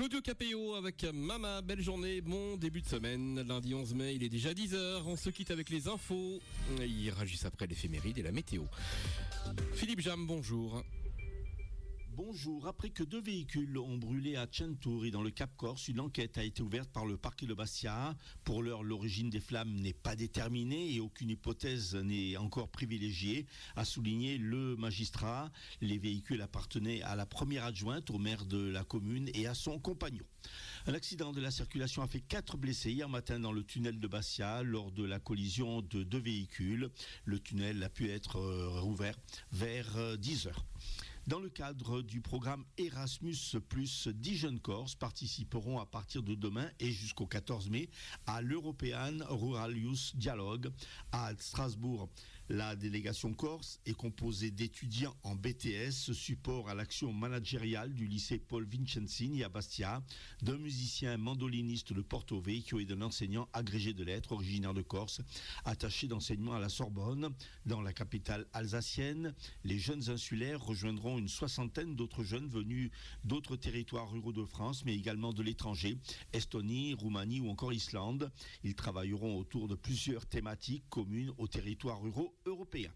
Claudio Capéo avec Mama, belle journée, bon début de semaine. Lundi 11 mai, il est déjà 10h. On se quitte avec les infos. Il ira juste après l'éphéméride et la météo. Philippe Jam, bonjour. Bonjour. Après que 2 véhicules ont brûlé à Centuri dans le Cap Corse, une enquête a été ouverte par le parquet de Bastia. Pour l'heure, l'origine des flammes n'est pas déterminée et aucune hypothèse n'est encore privilégiée, a souligné le magistrat. Les véhicules appartenaient à la première adjointe, au maire de la commune et à son compagnon. Un accident de la circulation a fait 4 blessés hier matin dans le tunnel de Bastia lors de la collision de 2 véhicules. Le tunnel a pu être rouvert vers 10h. Dans le cadre du programme Erasmus+, 10 jeunes Corses participeront à partir de demain et jusqu'au 14 mai à l'European Rural Youth Dialogue à Strasbourg. La délégation corse est composée d'étudiants en BTS, support à l'action managériale du lycée Paul Vincenzini à Bastia, d'un musicien mandoliniste de Porto Vecchio et d'un enseignant agrégé de lettres originaire de Corse, attaché d'enseignement à la Sorbonne. Dans la capitale alsacienne, les jeunes insulaires rejoindront une soixantaine d'autres jeunes venus d'autres territoires ruraux de France, mais également de l'étranger, Estonie, Roumanie ou encore Islande. Ils travailleront autour de plusieurs thématiques communes aux territoires ruraux européens.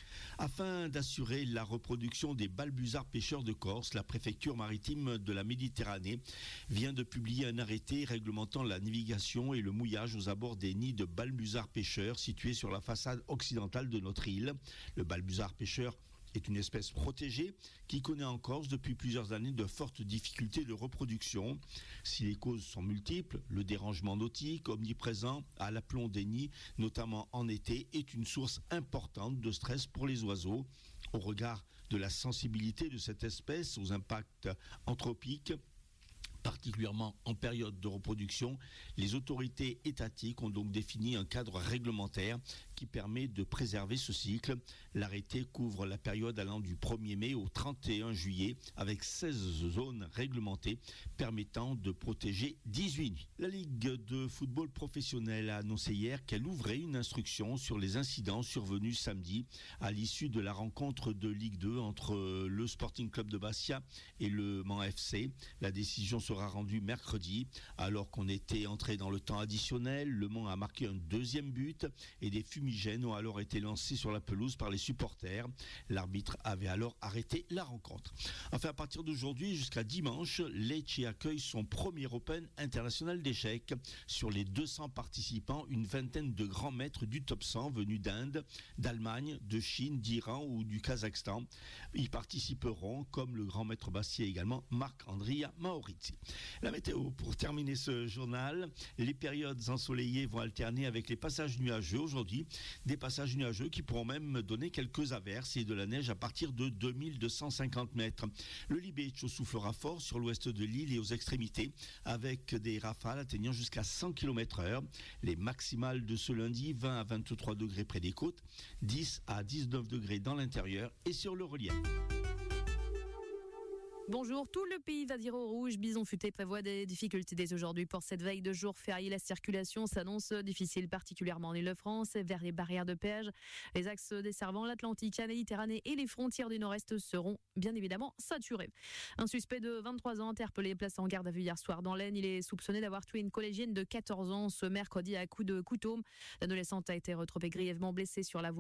Afin d'assurer la reproduction des balbuzards pêcheurs de Corse, la préfecture maritime de la Méditerranée vient de publier un arrêté réglementant la navigation et le mouillage aux abords des nids de balbuzards pêcheurs situés sur la façade occidentale de notre île. Le balbuzard pêcheur est une espèce protégée qui connaît en Corse depuis plusieurs années de fortes difficultés de reproduction. Si les causes sont multiples, le dérangement nautique omniprésent à l'aplomb des nids, notamment en été, est une source importante de stress pour les oiseaux. Au regard de la sensibilité de cette espèce aux impacts anthropiques, particulièrement en période de reproduction, les autorités étatiques ont donc défini un cadre réglementaire qui permet de préserver ce cycle. L'arrêté couvre la période allant du 1er mai au 31 juillet avec 16 zones réglementées permettant de protéger 18 nuits. La Ligue de football professionnel a annoncé hier qu'elle ouvrait une instruction sur les incidents survenus samedi à l'issue de la rencontre de Ligue 2 entre le Sporting Club de Bastia et le Mans FC. La décision sera rendue mercredi alors qu'on était entré dans le temps additionnel. Le Mans a marqué un 2e but et des fumigènes ont alors été lancés sur la pelouse par les supporters. L'arbitre avait alors arrêté la rencontre. Enfin, à partir d'aujourd'hui jusqu'à dimanche, Lecce accueille son premier Open international d'échecs. Sur les 200 participants, une vingtaine de grands maîtres du top 100 venus d'Inde, d'Allemagne, de Chine, d'Iran ou du Kazakhstan. Ils participeront, comme le grand maître bastiais également, Marc-Andrea Maurizi. La météo, pour terminer ce journal, les périodes ensoleillées vont alterner avec les passages nuageux aujourd'hui. Des passages nuageux qui pourront même donner quelques averses et de la neige à partir de 2250 mètres. Le Libeccio soufflera fort sur l'ouest de l'île et aux extrémités avec des rafales atteignant jusqu'à 100 km/h. Les maximales de ce lundi, 20 à 23 degrés près des côtes, 10 à 19 degrés dans l'intérieur et sur le relief. Bonjour, tout le pays va dire au rouge. Bison Futé prévoit des difficultés dès aujourd'hui pour cette veille de jour férié. La circulation s'annonce difficile, particulièrement en Île-de-France, vers les barrières de péage. Les axes desservant l'Atlantique, la Méditerranée et les frontières du Nord-Est seront bien évidemment saturés. Un suspect de 23 ans interpellé, placé en garde à vue hier soir dans l'Aisne. Il est soupçonné d'avoir tué une collégienne de 14 ans ce mercredi à coups de couteau. L'adolescente a été retrouvée grièvement blessée sur la voie.